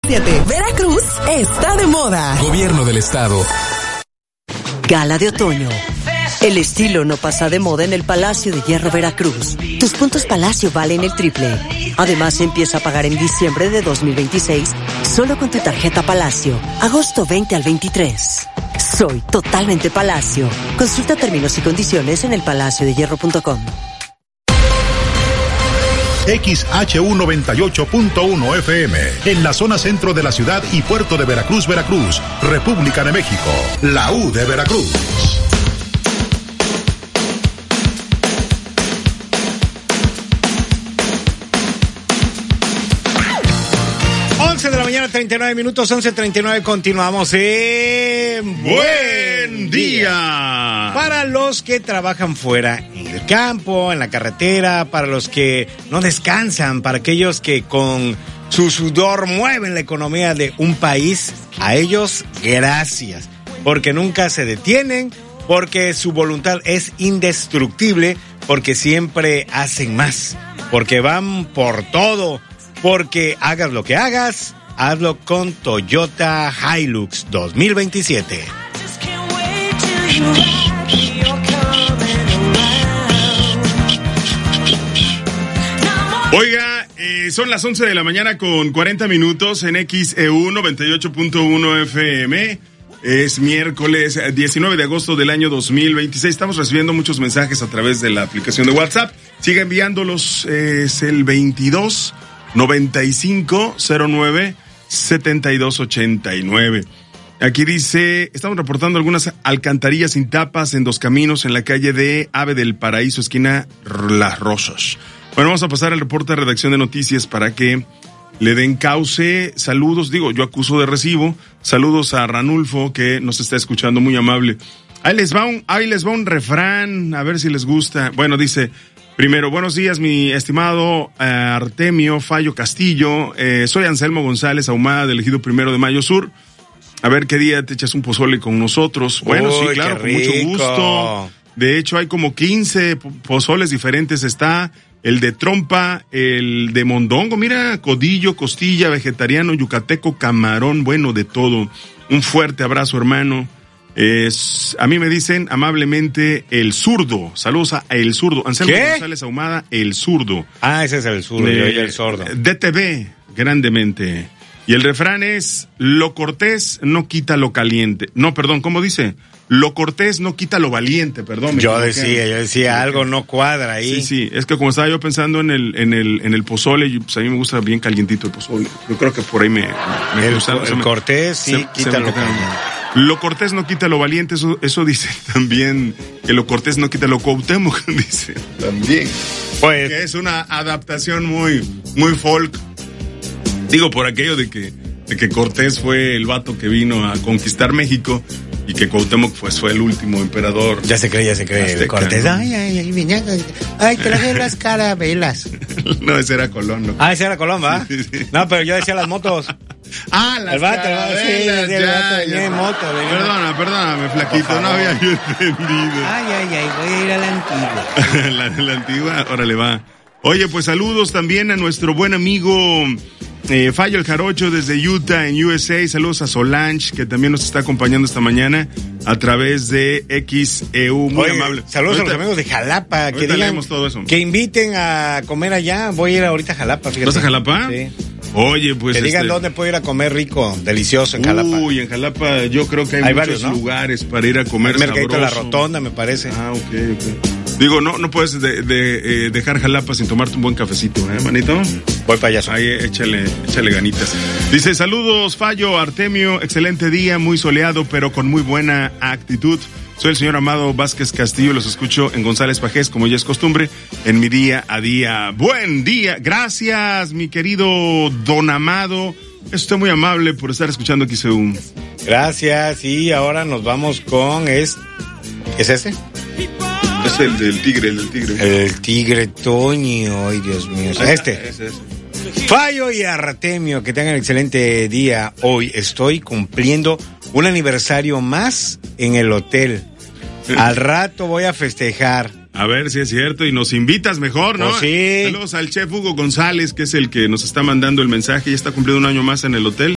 Veracruz está de moda. Gobierno del Estado. Gala de otoño. El estilo no pasa de moda en el Palacio de Hierro Veracruz. Tus puntos Palacio valen el triple. Además, empieza a pagar en diciembre de 2026 solo con tu tarjeta Palacio. Agosto 20 al 23. Soy totalmente Palacio. Consulta términos y condiciones en elpalaciodehierro.com. XHU 98.1 FM, en la zona centro de la ciudad y puerto de Veracruz, Veracruz, República de México, la U de Veracruz. De la mañana, 39 minutos, 11:39, continuamos en Buen Día. Para los que trabajan fuera, en el campo, en la carretera, para los que no descansan, para aquellos que con su sudor mueven la economía de un país, a ellos, gracias, porque nunca se detienen, porque su voluntad es indestructible, porque siempre hacen más, porque van por todo. Porque hagas lo que hagas, hazlo con Toyota Hilux 2027. Oiga, son las 11 de la mañana con 40 minutos en XEU 98.1 FM. Es miércoles 19 de agosto del año 2026. Estamos recibiendo muchos mensajes a través de la aplicación de WhatsApp. Siga enviándolos, es el 22 95 09 72 89. Aquí dice, estamos reportando algunas alcantarillas sin tapas en Dos Caminos en la calle de Ave del Paraíso, esquina Las Rosas. Bueno, vamos a pasar al reporte de redacción de noticias para que le den cauce. Saludos, yo acuso de recibo. Saludos a Ranulfo, que nos está escuchando, muy amable. Ahí les va un refrán, a ver si les gusta. Bueno, dice: primero, buenos días, mi estimado Artemio Fallo Castillo. Soy Anselmo González Ahumada, del Ejido Primero de Mayo Sur. A ver qué día te echas un pozole con nosotros. Bueno, sí, claro, con mucho gusto. De hecho, hay como 15 pozoles diferentes. Está el de trompa, el de mondongo, mira, codillo, costilla, vegetariano, yucateco, camarón, bueno, de todo. Un fuerte abrazo, hermano. A mí me dicen amablemente el zurdo. Saludos a el zurdo. Anselmo González Ahumada, el zurdo. Ah, ese es el zurdo, yo oí el sordo. DTV, grandemente. Y el refrán es: lo cortés no quita lo caliente. No, perdón, ¿cómo dice? Lo cortés no quita lo valiente, perdón. Yo decía, algo no cuadra ahí. Sí, es que como estaba yo pensando en el pozole, pues a mí me gusta bien calientito el pozole. Yo creo que por ahí me gusta. El cortés sí quita lo caliente. Lo cortés no quita lo valiente, eso dice también, que lo cortés no quita lo Cuauhtémoc, dice también. Pues que es una adaptación muy, muy folk. Digo, por aquello de que Cortés fue el vato que vino a conquistar México y que Cuauhtémoc pues fue el último emperador. Ya se cree. Azteca, Cortés, ¿no? Ay, traje las carabelas. No, ese era Colón, ¿no? Ah, ese era Colón, ¿va? Sí. No, pero yo decía las motos. Ah, las carabelas, el vato venía en moto. Perdóname, flaquito, no había yo entendido. Ay, voy a ir a la antigua. la antigua, órale, va. Oye, pues saludos también a nuestro buen amigo Fallo el Jarocho desde Utah, en USA. Saludos a Solange, que también nos está acompañando esta mañana a través de XEU. Muy amable. Saludos a los amigos de Jalapa. Que digan todo eso. Que inviten a comer allá. Voy a ir ahorita a Jalapa, fíjate. ¿Vas a Jalapa? Sí. Oye, pues que digan dónde puedo ir a comer rico, delicioso en Jalapa. Uy, en Jalapa yo creo que hay muchos varios, ¿no? lugares para ir a comer el mercadito de la sabroso. Rotonda, me parece. Ah, ok. Digo, no puedes dejar Jalapa sin tomarte un buen cafecito, manito. Voy para allá. Ahí échale ganitas. Dice: saludos, Fallo, Artemio, excelente día, muy soleado, pero con muy buena actitud. Soy el señor Amado Vázquez Castillo, los escucho en González Pajés, como ya es costumbre, en mi día a día. Buen día, gracias, mi querido Don Amado. Es usted muy amable por estar escuchando XEU. Gracias, y ahora nos vamos con ¿es ese? Es el del tigre, El tigre Toño, ay Dios mío. Ese. Fallo y Artemio, que tengan excelente día. Hoy estoy cumpliendo un aniversario más en el hotel. Al rato voy a festejar. A ver si es cierto, y nos invitas mejor, ¿no? Oh, sí. Saludos al chef Hugo González, que es el que nos está mandando el mensaje, ya está cumpliendo un año más en el hotel.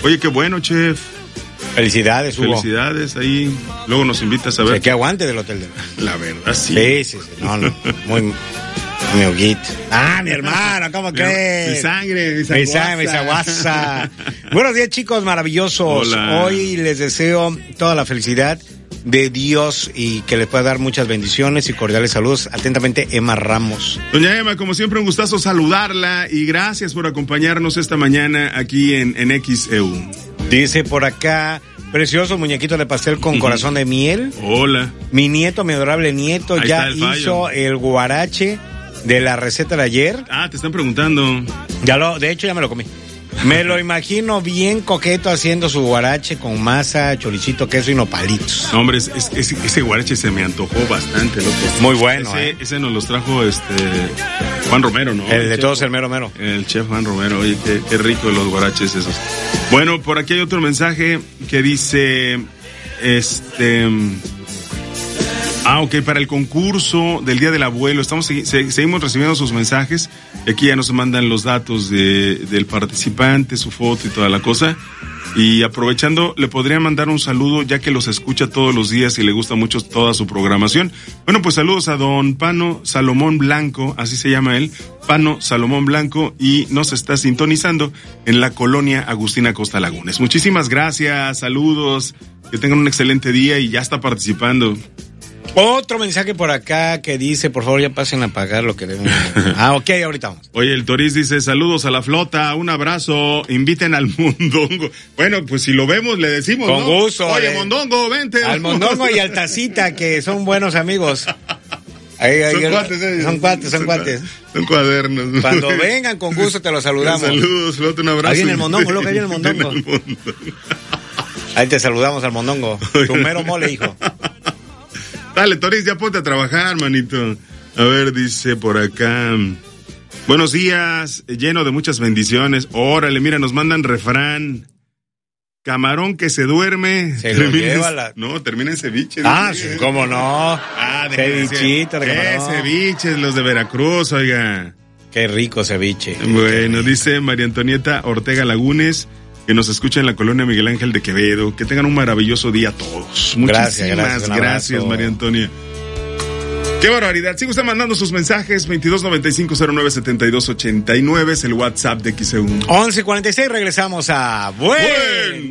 Oye, qué bueno, chef. Felicidades, Hugo. Felicidades, ahí. Luego nos invitas a ver. Que aguante del hotel. La verdad, sí. Sí. No. Muy hoguito. Mi hermano, ¿cómo crees? Mi sangre, mi saguasa. Buenos días, chicos maravillosos. Hola. Hoy les deseo toda la felicidad de Dios y que les pueda dar muchas bendiciones y cordiales saludos. Atentamente, Emma Ramos. Doña Emma, como siempre, un gustazo saludarla y gracias por acompañarnos esta mañana aquí en XEU. Dice por acá, precioso muñequito de pastel con corazón de miel. Hola. Mi nieto, mi adorable nieto, Ahí ya hizo hizo el guarache de la receta de ayer. Te están preguntando. De hecho ya me lo comí. Me lo imagino bien coqueto haciendo su guarache con masa, choricito, queso y nopalitos. No, hombre, ese guarache se me antojó bastante, loco. Muy bueno, Ese nos los trajo Juan Romero, ¿no? El de todos, el mero mero. El chef Juan Romero, oye, qué rico los guaraches esos. Bueno, por aquí hay otro mensaje que dice, ok, para el concurso del Día del Abuelo, seguimos recibiendo sus mensajes. Aquí ya nos mandan los datos del participante, su foto y toda la cosa. Y aprovechando, le podría mandar un saludo, ya que los escucha todos los días y le gusta mucho toda su programación. Bueno, pues saludos a don Pano Salomón Blanco, así se llama él, Pano Salomón Blanco, y nos está sintonizando en la colonia Agustina Costa Lagunes. Muchísimas gracias, saludos, que tengan un excelente día y ya está participando. Otro mensaje por acá que dice, por favor ya pasen a pagar lo que deben. Ok, ahorita vamos. Oye, el Toriz dice, saludos a la flota, un abrazo, inviten al Mondongo. Bueno, pues si lo vemos le decimos, con gusto. Oye, Mondongo, vente. Al Mondongo y al Tacita, que son buenos amigos. Son cuates. Son cuadernos. Cuando vengan, con gusto te los saludamos. Saludos, flota, un abrazo. Ahí viene el Mondongo, loco, ahí viene el Mondongo. Ahí te saludamos al Mondongo. Tu mero mole, hijo. Dale, Toriz, ya ponte a trabajar, manito. A ver, dice por acá. Buenos días, lleno de muchas bendiciones. Órale, mira, nos mandan refrán. Camarón que se duerme. Se lo lleva No, termina en ceviche. Sí, cómo no. Cevichito de camarón. Ceviches, los de Veracruz, oiga. Qué rico ceviche. Bueno, dice María Antonieta Ortega Lagunes, que nos escucha en la colonia Miguel Ángel de Quevedo. Que tengan un maravilloso día a todos. Muchísimas gracias, María Antonia. Qué barbaridad. Sigue usted mandando sus mensajes. 2295-097289 es el WhatsApp de XEU. 11:46, regresamos a Buen